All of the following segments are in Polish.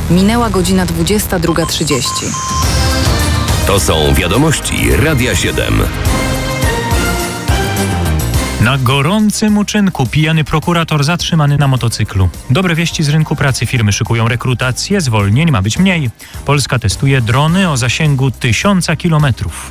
Minęła godzina 22:30. To są wiadomości Radia 7. Na gorącym uczynku pijany prokurator zatrzymany na motocyklu. Dobre wieści z rynku pracy. Firmy szykują rekrutację, zwolnień ma być mniej. Polska testuje drony o zasięgu 1000 kilometrów.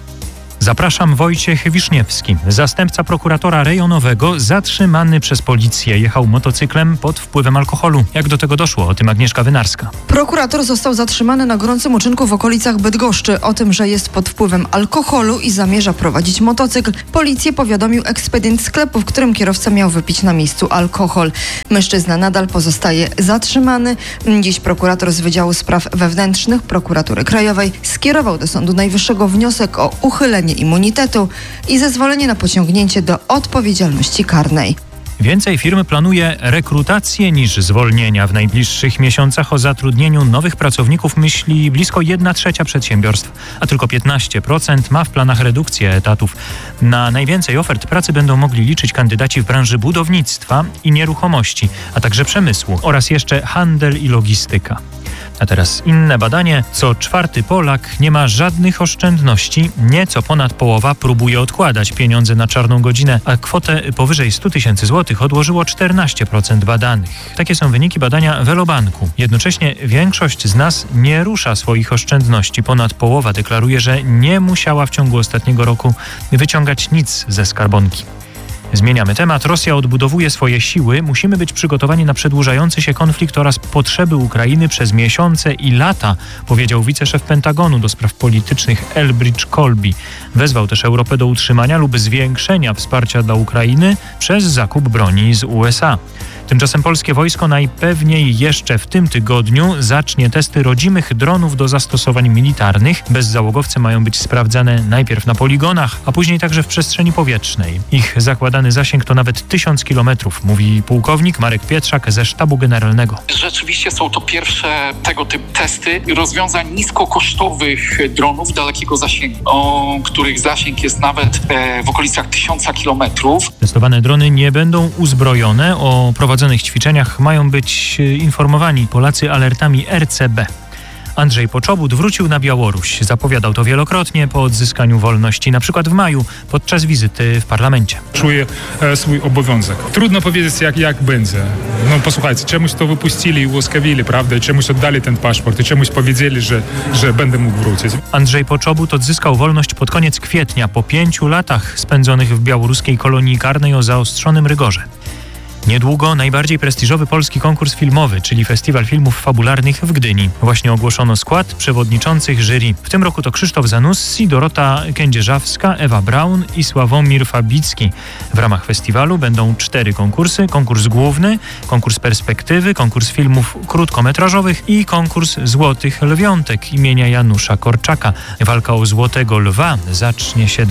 Zapraszam, Wojciech Wiszniewski, zastępca prokuratora rejonowego, zatrzymany przez policję. Jechał motocyklem pod wpływem alkoholu. Jak do tego doszło? O tym Agnieszka Wynarska. Prokurator został zatrzymany na gorącym uczynku w okolicach Bydgoszczy. O tym, że jest pod wpływem alkoholu i zamierza prowadzić motocykl, policję powiadomił ekspedient sklepu, w którym kierowca miał wypić na miejscu alkohol. Mężczyzna nadal pozostaje zatrzymany. Dziś prokurator z Wydziału Spraw Wewnętrznych Prokuratury Krajowej skierował do Sądu Najwyższego wniosek o uchylenie immunitetu i zezwolenie na pociągnięcie do odpowiedzialności karnej. Więcej firm planuje rekrutację niż zwolnienia. W najbliższych miesiącach o zatrudnieniu nowych pracowników myśli blisko 1/3 przedsiębiorstw, a tylko 15% ma w planach redukcję etatów. Na najwięcej ofert pracy będą mogli liczyć kandydaci w branży budownictwa i nieruchomości, a także przemysłu oraz jeszcze handel i logistyka. A teraz inne badanie. Co 4. Polak nie ma żadnych oszczędności. Nieco ponad połowa próbuje odkładać pieniądze na czarną godzinę, a kwotę powyżej 100 000 złotych odłożyło 14% badanych. Takie są wyniki badania Velobanku. Jednocześnie większość z nas nie rusza swoich oszczędności. Ponad połowa deklaruje, że nie musiała w ciągu ostatniego roku wyciągać nic ze skarbonki. Zmieniamy temat. Rosja odbudowuje swoje siły. Musimy być przygotowani na przedłużający się konflikt oraz potrzeby Ukrainy przez miesiące i lata, powiedział wiceszef Pentagonu do spraw politycznych Elbridge Colby. Wezwał też Europę do utrzymania lub zwiększenia wsparcia dla Ukrainy przez zakup broni z USA. Tymczasem polskie wojsko najpewniej jeszcze w tym tygodniu zacznie testy rodzimych dronów do zastosowań militarnych. Bezzałogowce mają być sprawdzane najpierw na poligonach, a później także w przestrzeni powietrznej. Ich zakładany zasięg to nawet 1000 kilometrów, mówi pułkownik Marek Pietrzak ze Sztabu Generalnego. Rzeczywiście są to pierwsze tego typu testy rozwiązań niskokosztowych dronów dalekiego zasięgu, o których zasięg jest nawet w okolicach 1000 kilometrów. Testowane drony nie będą uzbrojone. O prowadzonych ćwiczeniach mają być informowani Polacy alertami RCB. Andrzej Poczobut wrócił na Białoruś. Zapowiadał to wielokrotnie po odzyskaniu wolności, na przykład w maju podczas wizyty w parlamencie. Czuję swój obowiązek. Trudno powiedzieć jak będzie. No posłuchajcie, czemuś to wypuścili i ułaskawili, prawda? I czemuś oddali ten paszport i czemuś powiedzieli, że będę mógł wrócić. Andrzej Poczobut odzyskał wolność pod koniec kwietnia po 5 latach spędzonych w białoruskiej kolonii karnej o zaostrzonym rygorze. Niedługo najbardziej prestiżowy polski konkurs filmowy, czyli Festiwal Filmów Fabularnych w Gdyni. Właśnie ogłoszono skład przewodniczących jury. W tym roku to Krzysztof Zanussi, Dorota Kędzierzawska, Ewa Braun i Sławomir Fabicki. W ramach festiwalu będą 4 konkursy. Konkurs główny, konkurs perspektywy, konkurs filmów krótkometrażowych i konkurs Złotych Lwiątek imienia Janusza Korczaka. Walka o Złotego Lwa zacznie się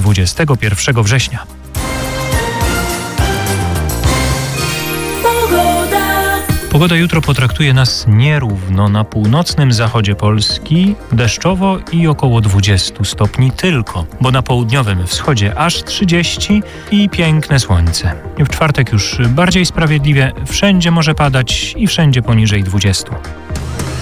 21 września. Pogoda jutro potraktuje nas nierówno. Na północnym zachodzie Polski deszczowo i około 20 stopni tylko, bo na południowym wschodzie aż 30 i piękne słońce. W czwartek już bardziej sprawiedliwie, wszędzie może padać i wszędzie poniżej 20.